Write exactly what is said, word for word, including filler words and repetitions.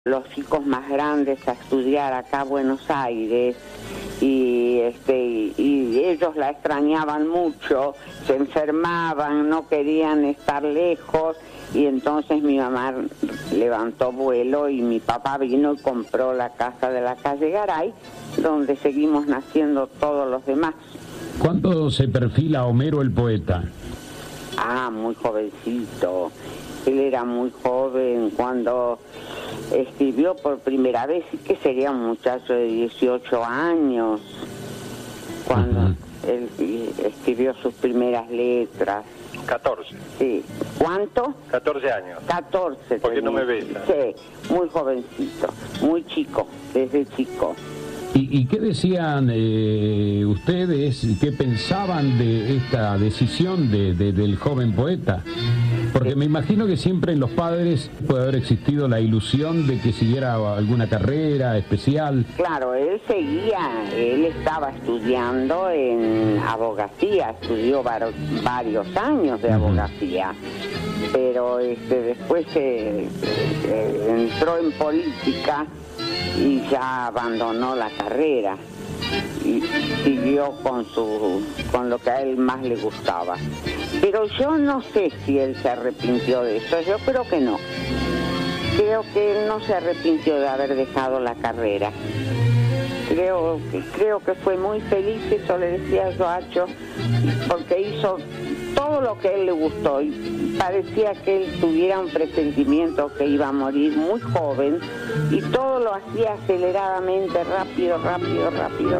los chicos más grandes a estudiar acá a Buenos Aires y este y, y ellos la extrañaban mucho, se enfermaban, no querían estar lejos y entonces mi mamá levantó vuelo y mi papá vino y compró la casa de la calle Garay, donde seguimos naciendo todos los demás. ¿Cuándo se perfila Homero el poeta? Ah, muy jovencito. Él era muy joven cuando escribió por primera vez, que sería un muchacho de dieciocho años, cuando uh-huh. él escribió sus primeras letras. catorce. Sí. ¿Cuánto? catorce años. catorce. ¿Por qué no me ves? Sí, muy jovencito, muy chico, desde chico. ¿Y, y qué decían eh, ustedes, qué pensaban de esta decisión de, de, del joven poeta? Porque me imagino que siempre en los padres puede haber existido la ilusión de que siguiera alguna carrera especial. Claro, él seguía, él estaba estudiando en abogacía, estudió var- varios años de uh-huh. abogacía, pero este, después eh, eh, entró en política y ya abandonó la carrera y siguió con su con lo que a él más le gustaba. Pero yo no sé si él se arrepintió de eso, yo creo que no. Creo que él no se arrepintió de haber dejado la carrera. Creo que, creo que fue muy feliz, eso le decía yo a Acho, porque hizo todo lo que a él le gustó y parecía que él tuviera un presentimiento que iba a morir muy joven y todo lo hacía aceleradamente, rápido, rápido, rápido.